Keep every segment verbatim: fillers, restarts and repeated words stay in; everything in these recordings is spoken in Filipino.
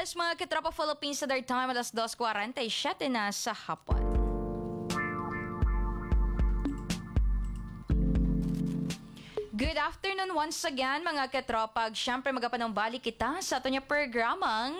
Yes, mga katropa Philippines, sa their time, alas dos kuwarenta y siyete na sa hapon. Good afternoon once again, mga katropa. Siyempre, magapanumbalik kita sa ato niya programang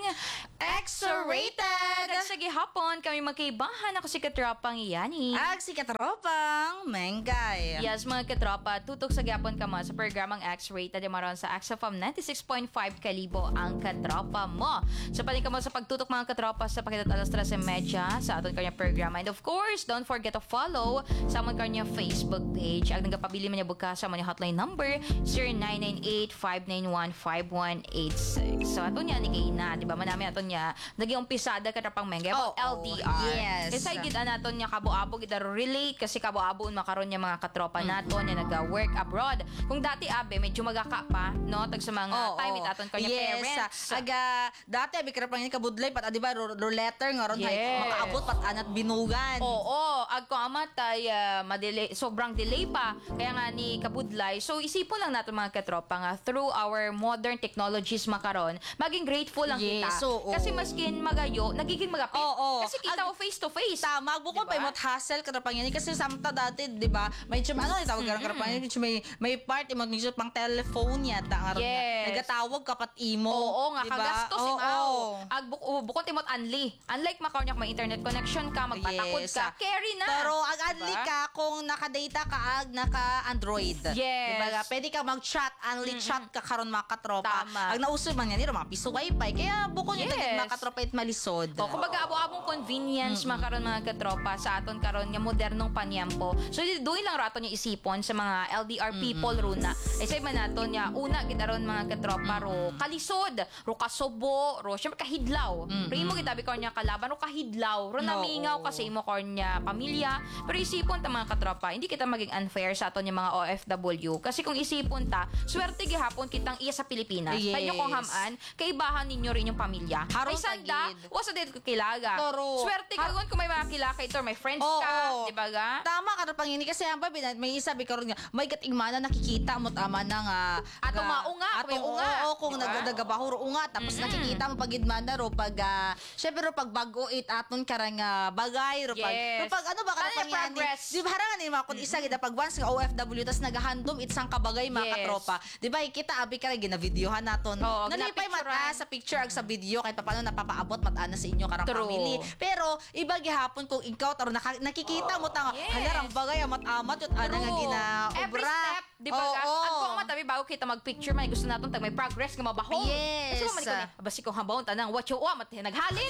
X-Rated! At sa gihapon, kami magkaibahan. Ako si katropang Yani. Ag si katropang Mengay. Yes, mga katropa, tutok sa gihapon ka mo sa programang X-Rated. Yung maroon sa X F M ninety-six point five kalibo ang katropa mo. So, paling ka mo sa pagtutok, mga katropa, sa pakitat alas tres media sa aton kanya programa. And of course, don't forget to follow sa amon kanya Facebook page. Ang nagapabili man niya bukas sa amon hotline number zero nine nine eight, five nine one, five one eight six. So, ato niya ni Kayna, di ba? Manami ato niya naging umpisada katropang Mengay about Oh, L D R. yes. Kasi gid naton niya kabo-abo gid relate kasi kabo-abo makaron niya mga katropa naton niya naga-work abroad. Kung dati abe medyo magaka pa, no, tag sa mga Oh, time oh. itaton kanya yes, parents. ah, aga dati abi karapang ni kabudlay pat adi ba roletter nga ron Yes. hay makaabot pat anat binugan. Oo, agko amatay uh, madelay, sobrang delay pa. Kaya nga ni kabudlay. So isipon lang natin mga katropa nga through our modern technologies makaron, maging grateful lang Yes, kita. oo. Kasi maskin magayo, nagiging magapit. Oo. Kasi kita Ag- ko face to face. Tama, bukod Diba? pa imot hassle karapang yan kasi samta dati, di ba? May chum ano tawag mm karapang yan, may may part imot medyo pang telephone yata nga Yes. nagatawag kapat imo. Oo nga, di ba? kagastos Oo, imaw. oo. Ag buk uh, bukod timot unli. Unlike makaw niya may internet connection ka, magpatakod Yes, ka, ah. carry na. Pero ag adli Diba? ka kung naka-data ka ag naka-Android. Yes. Diba? Pwede ka mag-chat, unli chat ka karon mga katropa. Tama. Ag nauso man yan, mga piso wifi. Kaya bukod Yes. yung mga katropa it malisod. O, kumbaga, abo-abong convenience mm makaroon mga katropa sa aton karon nga modernong panyampo. So, doon lang rato niya isipon sa mga L D R people mm ro na. Eh, sa iba nato niya, una, gitaron mga katropa ro kalisod, ro kasubo, ro, syempre kahidlaw. Mm-mm. Pero imo gitabi ko niya kalaban, ro kahidlaw, ro No. namingaw kasi imo ko niya pamilya. Pero isipon ta mga katropa, hindi kita maging unfair sa aton yung mga O F W. Kasi kung isipon ta, swerte gihapon kitang iya sa Pilipinas. Yes. Kanyo kong haman, kaibahan ninyo rin yung pamilya. Harong Ay, sanda, tagid. wasa din ko kilaga. Toro. Swerte ka gon kung may mga kilaka ito, may friends Oo, ka, oo. di ba ga? Tama ka na pangini kasi ang babi may isa bi karon nga may katingmana nakikita mo tama na nga Atong nga- maunga, kung may atong unga. oo, kung Diba? nag nagabahuro unga tapos nakikita mo pagidmana ro pag uh, syempre ro pag bago it aton karang uh, bagay ro pag Yes. ro pag ano ba ka Tana yung progress. di ba harangan ni mga kun isa gid pag once nga O F W tas nagahandom it sang kabagay mga Yes. katropa di ba kita abi ka gina-videohan naton Oo, nalipay ginapicturean. mata sa picture ag sa video kahit paano napapaabot matana sa inyo karang True. family pero iba gihapon kung ikaw taro naka, nakikita mo tanga Yes. halarang bagay amat-amat yun ana nga True. ginaobra. Every step, di ba ga? Oo. At kung matabi bago kita mag-picture, may gusto natin tag may progress nga mabaho. Yes. Kasi mo man ko ni, basi ko habawon tanang what you want, mati naghalin.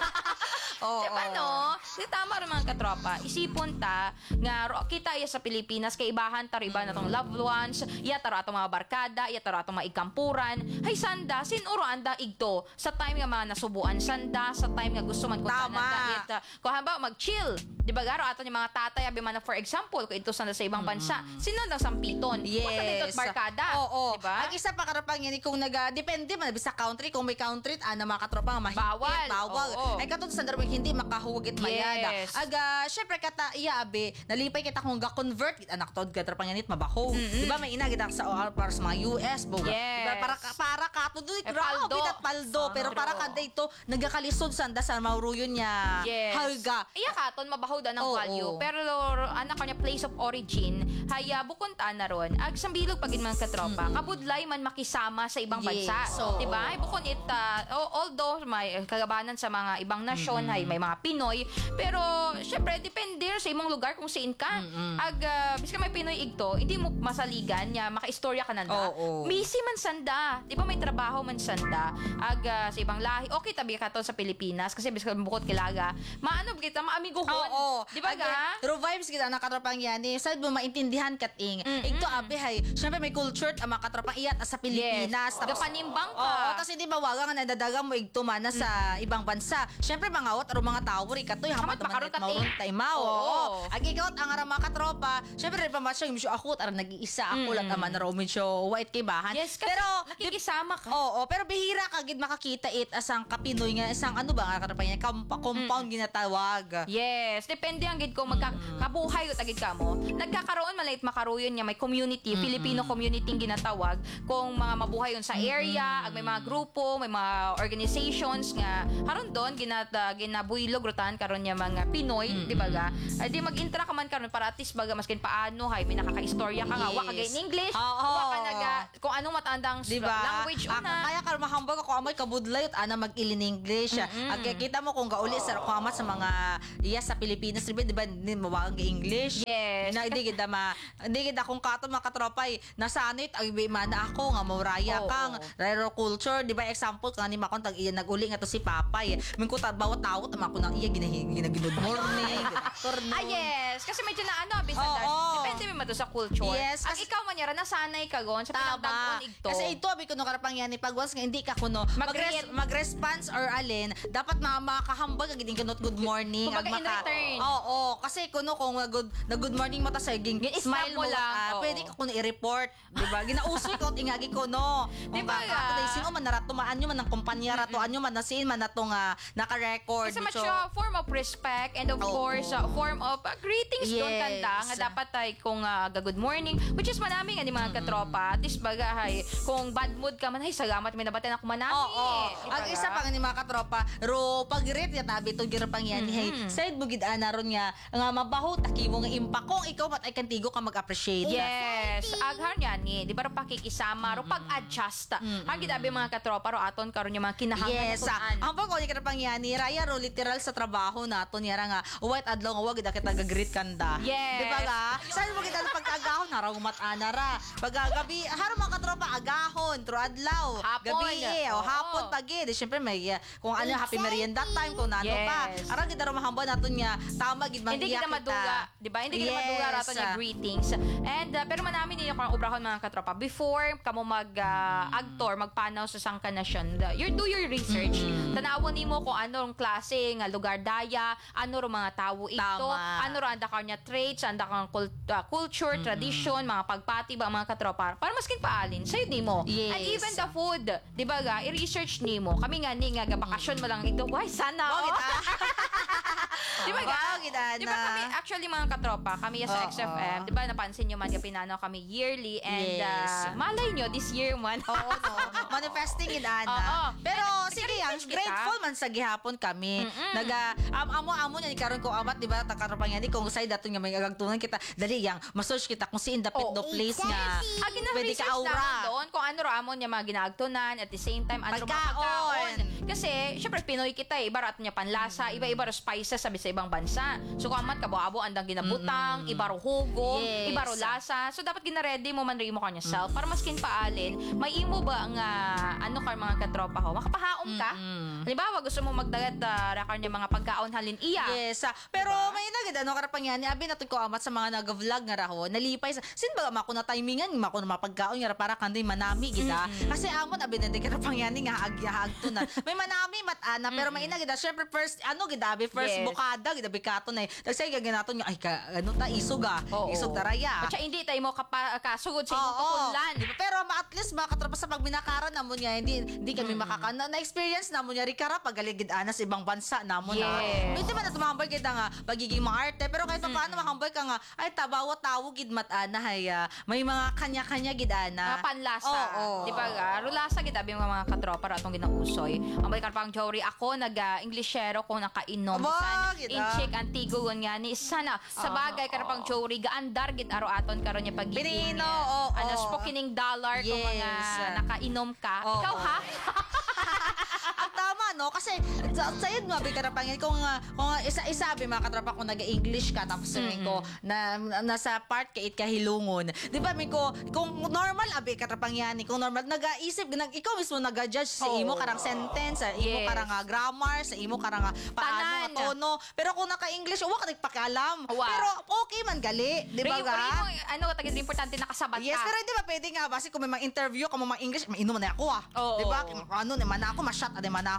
Oo. Di ba no? Di tama rin mga katropa. Isipon ta nga ro, kita iya sa Pilipinas kay ibahan taro iba natong loved ones, iya taro atong mga barkada, iya taro atong mga igkampuran. Hay sanda sinuro anda igto sa time nga mga nasubuan sanda, sa time nga gusto man ko Tama. it, uh, kung haba mag-chill. Di ba garo ato yung mga tatay abi man na, for example kung ito sanda sa ibang bansa, sino lang sampiton? Yes. Wasa dito barkada. Oo. Di ba? Ang isa pa karapang yan kung naga depende man sa country kung may country ana mga katropa nga mahigpit, Bawal. bawal. Oo. Ay katong sa darbo hindi makahuwag it mayada. Yes. Aga syempre kata iya abe nalipay kita kung ga-convert it anak tod katrapang yan it mabaho. Di ba may ina kita sa O R para sa mga U S boga. Yes. Di ba para ka- para ka to Eh, grabe paldo. at paldo pero True. para kada ito nagakalisod sanda sa mauruyon niya. Yes. Halga. Iya katon mabaho da ng Oo. value. Pero anak ko niya place of origin, haya bukon ta na ron. Ag sambilog pagin man katropa, kabudlay man makisama sa ibang Yes. bansa. Oo. Di ba? Ay, bukon it uh, although may kagabanan sa mga ibang nasyon, hay may mga Pinoy, pero syempre depende sa imong lugar kung siin ka. Ag uh, biska may Pinoy igto, hindi mo masaligan nya makaistorya ka nanda. Oo. Busy man sanda. Di ba may trabaho man sanda. Ag uh, sa ibang lahi, okay tabi ka to sa Pilipinas kasi biska bukod kilaga. Maano kita maamiguhon. Oo. Di ba ga? Pero vibes kita na katrapang yan eh. Saan mo maintindihan kating. Mm, Ito mm. abi hay. Syempre may culture ang mga katrapang iyat sa Pilipinas. Yes. Gapanimbang ka. Oo, tapos hindi mawaga nga nadadaga mo igto man na sa ibang bansa. Syempre mga awat o mga tawor ikatoy hamat Hamat makaroon man ka, mauron eh. tay mao. Oo. Oo. Ag ikaw ang ara mga katropa. Syempre pa masyo misyo ako ar nag-iisa ako lang naman na medyo white kay bahan. Yes, kasi pero nakikisama ka. Oo, pero bihira ka gid makakita it asang kapinoy nga isang ano ba nga katrapang yan comp- compound ginatawag. Yes, depende ang gid ko magka kabuhay ko tagid ka mo. Nagkakaroon man malait makaruyon niya may community, Filipino community ang ginatawag kung mga mabuhay yun sa area, ag may mga grupo, may mga organizations nga haron doon ginata ginabuylog rutan karon niya mga Pinoy, di ba ga? Ay di mag-interact ka man karon para at least baga maskin paano hay may nakaka-istorya ka nga wa ka Yes. in English, Oo. wa ka naga kung anong matandang Diba? language Ah, una. kaya ka mahambog ako amoy kabudlayot ana mag-ilin English. Ang kita mo kung gauli sa kuamat sa mga iya sa Pilipinas, di ba hindi mawag English. Yes. Na hindi kita ma hindi kita kung kato mga katropay nasanit ang iba mana ako nga mauraya Oo, kang oo. raro culture, di ba example kani makon tag iya naguli nga to si Papay. Min ko ta bawat tawo tama ko nang iya ginahi good morning, good afternoon. Ah, yes. Kasi medyo na ano, bisan Oo. dahil. Depende mo to sa culture. Yes, Ang kasi- ikaw man yara, nasanay ka gon sa pinagdagon igto. Kasi ito abi kuno karapang yan pagwas nga hindi ka kuno Mag-react. magres mag-response or alin dapat ma makahambag ang giding kanot good morning Kumbaga ag in return. Oo, oo, kasi kuno kung na good na good morning mo ta sa ging Gin- smile snap mo mo lang, lang oo. pwede ka kuno i-report, di ba? Ginausoy ko ingagi kuno. Di Diba ba? nga? Ako dai sino man naratumaan nyo man ng kumpanya ratuan nyo man nasin man natong uh, naka-record. Kasi much So, uh, form of respect and of Oo. course uh, form of uh, greetings doon Yes. kanta nga dapat ay kung uh, good morning which is manami nga ni mga katropa at least baga hay kung bad mood ka man ay salamat may nabatin ako manami. Oo. Di Ang ba isa ga? pa nga ni mga katropa, ro pag-rate ya tabi to gira pang yan. Hey, side mo gid ana ron nga nga mabaho taki mo nga impact kung ikaw mat ay kantigo ka mag-appreciate. Yes, aghan yan ni, di ba ro pakikisama, ro pag-adjust. Ang gidabi mga katropa ro aton karon yung mga kinahanglan Yes. na ah, Ang pag ni pang yan ni Raya ro literal sa trabaho naton yara nga white adlaw nga wag gid kita ga-greet kanda. Yes. Di ba ga? Saan mo gid pagkagahon na raw mat ana ra. Pag gabi haro mga katropa agahon tro adlaw. Hapon. Gabi eh, o Oo. hapon pagi. Di syempre may uh, kung ano happy merienda time kung nano pa. Yes. Ara gid ro mahambon naton nga tama gid man Hindi kita maduga, di ba? Hindi kita Yes. maduga rato niya greetings. And uh, pero manami ninyo kung ubrahon mga katropa before kamo mag uh, agtor, magpanaw sa sangka nasyon. the- You do your research. Tanawon nimo kung anong klase nga lugar daya, ano ro mga tawo ito, Tama. ano ro anda kanya traits, anda kang cult- uh, culture, tradition, mga pagpati ba mga katropa. Para maskin paalin sayod nimo. Yes. And even the food, di ba ga, i-research nimo. Kami nga ni nga ga bakasyon mo lang ito. Why sana? Mo oh. kita. Di ba ga? Wow, gidana. Di ba kami, actually mga katropa, kami sa Oo. X F M, di ba napansin nyo man, pinano kami yearly and Yes. uh, malay nyo, this year man. Oo, no. Manifesting in Oo. ana. Pero And sige, ang nag-research kita. grateful man sa gihapon kami. Naga am amo amo nya ni karon ko amat di ba ta karon pa yan kung say dato nga may agagtunan kita dali yang ma-search kita kung si in the pit Oo. the place nga. Ah, Pwede ka gina-research namin aura. doon kung ano ra amon niya mga ginaagtunan at the same time ano ra mga Pagkaon. pagkaon. Kasi syempre Pinoy kita eh, iba rat niya panlasa, iba-iba ro spices sabi sa ibang bansa. So kung amat kabo-abo andang ginabutang, iba ro hugo, Yes. iba ro lasa. So dapat gina-ready mo man rin mo kanya self para maskin paalin, may imo ba nga ano ka mga katropa ho, makapahaom ka? Halimbawa gusto mo magdagat uh, rakar niya mga pagkaon halin iya. Yes, ah. pero may nagid ano karapang yan ni abi nato ko amat sa mga nag-vlog nga raho nalipay sa sin ba mako na timingan mako na mapagkaon nga ra para kanday manami gida kasi amon abi na di karapang yan nga ag agto na may manami mat ana pero may nagid syempre first ano gid abi first Yes. bukada gid abi katon ay dagsay gid naton nga ay ka, ano ta isog ah Oo. isog taraya. At siya, hindi tayo mo kapa, kasugod sa Oo, imong tukulan. di ba? Pero ma- at least makatrapas sa pagbinakaran namon nga hindi hindi kami makaka na, experience namon nga rikara pagaligid ana sa ibang bansa namon na. Yes. Hindi man na tumambay kita nga pagiging maarte pero kahit pa paano mahambay ka nga ay tabawa tawo gid mat ana hay ah, may mga kanya-kanya gid ana. Mga panlasa. Oo. Di ba ga? Rulasa kita yung mga mga katropa ra atong ginausoy. Ang balikan pang Jory ako nag uh, Englishero ko nakainom Aba, san gid, in ah. chick antigo nga ni sana sa bagay kara pang Jory gaandar gid aro aton karon nya pagiging Pinino, uh, oo. ano spokening dollar kung mga Yes. nakainom ka. Oo. Ikaw ha? Ang tama no kasi sa sayod nga bi karapangin kung uh, kung uh, isa isabi mga katropa kung naga-English ka tapos mm ko na nasa part ka it kahilungon. Di ba mi ko kung normal abi katrapangyan kung normal nagaisip nag ikaw mismo naga-judge sa Oo. imo karang sentence, sa imo Yes. karang uh, grammar, sa imo karang uh, paano Tanan. nga tono. Pero kung naka-English wa ka nagpakialam. Wa. Pero okay man gali, di ba Rin- ga? rin mo, ano, tagid importante nakasabat Yes, ka. pero hindi ba pwede nga basi kung may mga interview ka mo mga English, mainom na ako ah. Oo. Di ba? Ano naman ako, ma-shot na naman ako ah.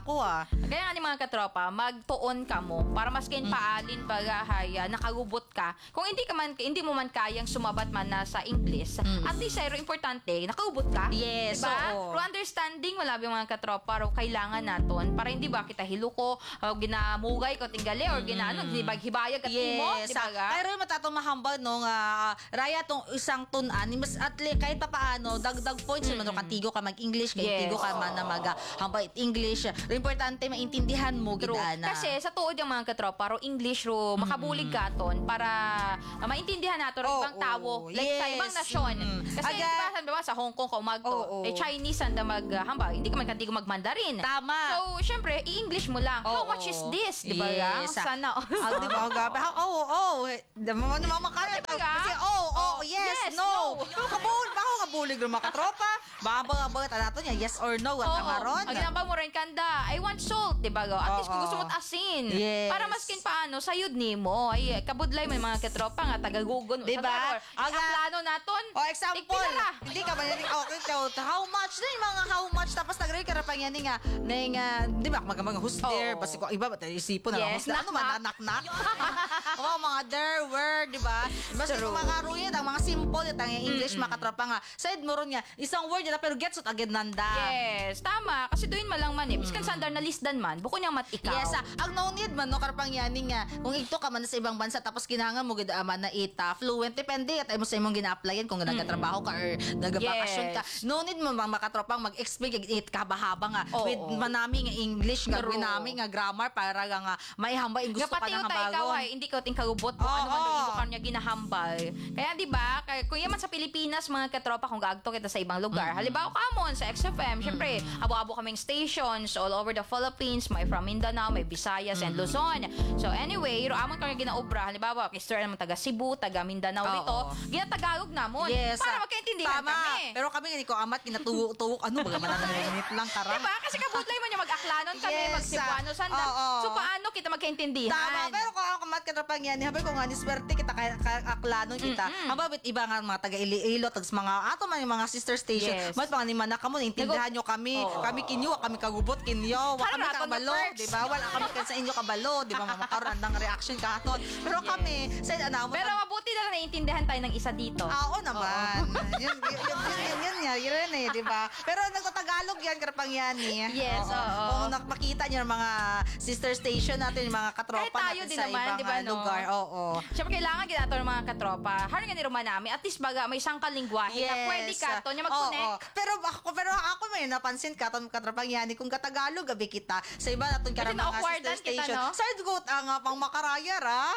Kaya nga ni mga katropa, magtuon ka mo para maskin paalin bagahaya, nakagubot ka. Kung hindi ka man hindi mo man kayang sumabat man na sa English, at least pero importante, nakagubot ka. Yes, diba? oo. Through understanding, wala ba yung mga katropa, ro kailangan naton para hindi ba kita hiluko, uh, ginamugay ko tingali or ginaano, di ba hibayag at imo, Yes. di ba ga? Pero yung matatong mahambal no nga raya tong isang tunan mas at le, kahit pa paano dagdag points mm. man kan tigo ka mag-English kay Yes. tigo ka man na mag hambal English. Importante maintindihan mo True. gidana. Kasi sa tuod yung mga katropa, ro English ro makabulig katon para uh, maintindihan nato ro Oo, ibang tao, like sa yes. ibang nasyon. Mm. Kasi Aga- di ba sabi ba sa Hong Kong ka umagto, Oo. eh Chinese anda mag uh, hamba, hindi ka man kantigo mag-Mandarin. Tama. So, syempre, i-English mo lang. How Oo. much is this? Di ba? Yes. Sana. Ah, di ba? Gabi. Oo, oo. Dama mo makakaya. Di ba ga? Kasi, oo, oo, Oh, yes, yes, no. no. Pero kabul, bako kabulig rin mga katropa. Baka ba nato niya, yes or no, at ang aron. Ang ginamba mo rin kanda, I want salt, di ba? At least kung Oo. gusto mo't asin. Yes. Para maskin paano, sayod ni mo. Ay, kabudlay may mga katropa nga, taga-gugon. Di ba? Ang Aga- plano naton. O, example, tigpila. hindi ka ba yan, okay, so, how much na yung mga how much, tapos nag-ray ka na pa yan nga, na yung, ah, di ba, mga mga who's there, Oo. basi ko, iba ba, tayo isipon na, Yes, who's there, ano man, knock-knock. knock-knock. O, mga there, where, di ba? Basi True. kung mga ruyet, ang mga simple, at ang English, mga katropa nga, side mo ron nga, isang word na, pero gets it agad nanda. Yes, tama. Kasi doon malang man eh. Biskan sandar na lisdan man, buko niyang mat ikaw. Yes, ah, ang no need man no karapang yani nga kung ito ka man sa ibang bansa tapos kinahanglan mo gid man na ita fluent depende at ay mo sa imong gina-applyan kung nagatrabaho ka or nagabakasyon ka. Yes. No need mo mga makatropang mag-explain kag it kabahaba nga Oo. with manami nga English nga True. winami nga grammar para nga may hamba ing gusto Nga pa pati nang uta ikaw habagon. ay hindi ka ting kagubot kung Oo, ano man oo. yung lugar niya ginahambal. Kaya di ba, kaya kung yaman sa Pilipinas mga katropa kung gaagto kita sa ibang lugar. Halimbawa kamon sa X F M, syempre abo-abo kaming stations all over the Philippines, may from Mindanao, may Visayas and Luzon. So anyway, iro amon kami ginaobra. Halimbawa, kister naman taga Cebu, taga Mindanao Oo. dito, ginatagalog namon Yes, para ah, magkaintindihan tama. kami. Pero kami nga ni ko amat kinatuwok ano baga man na minute lang kara. Diba? Kasi kabudlay mo niya mag-aklanon kami, Yes, mag-Cebuano, ah, sanda. oo. So paano kita magkaintindihan? Tama, pero kung ako kamat katrapang yan, habi ko nga ni swerte kita kaya aklanon kita. Ang babit iba nga mga taga Iloilo, tags mga ato man yung mga sister station. Yes. Mat mga ni manaka mo, intindihan nyo kami. Oo. Kami kinyo, kami kagubot kinyo. Wa kami Harap, kabalo, on the di ba? Wala kami kan sa inyo kabalo, di ba? Makaroon ng reaction katon. Pero Yes. kami, sa ano mo, Pero mabuti na lang naiintindihan tayo ng isa dito. Oo naman. yun, yun, yun, yun, yun, yun, yun, yun, eh, di ba? Pero nagtatagalog yan, karapang yan eh. Yes, oo. Kung nakmakita niyo ng mga sister station natin, yung mga katropa Kahit tayo natin din sa naman, ibang di ba, ah, no? lugar. Oo. Siyempre, kailangan ginato ng mga katropa. Haring nga ni Romanami, at least baga may sangkal lingwahe na pwede ka to niya mag-connect. Oo, oo. Pero ako, pero ako may napansin ka, itong katrapang yan, kung katagalog, gabi kita, sa iba natin ka Kasi ng mga sister na-awkwardan kita, station. no? Sa gut, ang uh, pang makarayar, ha?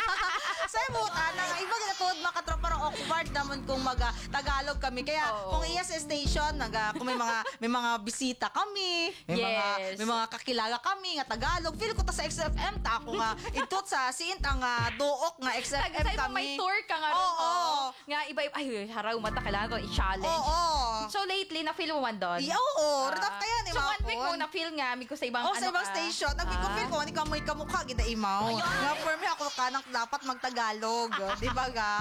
sa gut, ang iba ginatuod mga katropa, parang awkward naman kung mag Tagalog kami. Kaya Oo. kung iya sa station, nag, ah, kung may mga may mga bisita kami, may mga Yes. may mga kakilala kami nga Tagalog. Feel ko ta sa X F M ta ako nga itot sa siint ang uh, duok nga X F M Sa ibang kami. may tour ka nga rin, Oo, no? oo. Nga iba, ay, haraw mata, kailangan ko i-challenge. Oo. So lately, na-feel mo man doon? Iya, oo. Ah. Redap kaya ni So one week mo Mapon. na-feel nga, may ko sa ibang Oh, ano sa ibang ka. station. Nagbi ko Ah. feel ko, ni kamoy kamukha, gida imaw. Nga, for me, ako kanang dapat magtagalog. Di ba ga?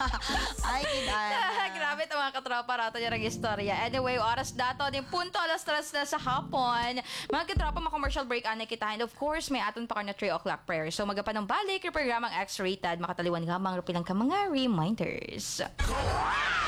Ay, kidan. Grabe ito mga katropa, rato niya ng istorya. Anyway, oras dato, din punto, alas tres na sa hapon. Mga katropa, mga-commercial break, anay kita. And of course, may aton pa ka na three o'clock prayer. So, magapan ng balik, yung programang X-Rated, makataliwan nga mga rupilang ka mga reminders.